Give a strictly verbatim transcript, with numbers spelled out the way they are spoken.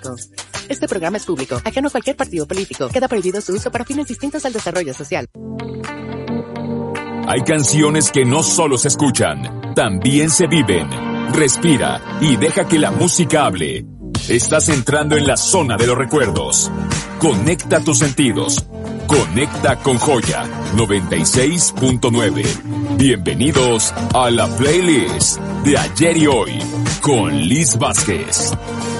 Este programa es público, ajeno a cualquier partido político. Queda prohibido su uso para fines distintos al desarrollo social. Hay canciones que no solo se escuchan, también se viven. Respira y deja que la música hable. Estás entrando en la zona de los recuerdos. Conecta tus sentidos. Conecta con Joya noventa y seis punto nueve. Bienvenidos a la playlist de ayer y hoy con Liz Vázquez.